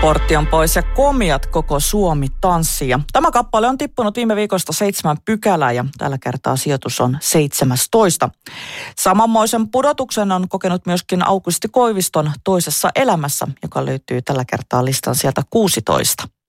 Portti on pois ja komiat koko Suomi tanssii. Ja tämä kappale on tippunut viime viikosta 7 pykälää ja tällä kertaa sijoitus on 17. Samanmoisen pudotuksen on kokenut myöskin Aukusti Koiviston Toisessa elämässä, joka löytyy tällä kertaa listan sieltä 16.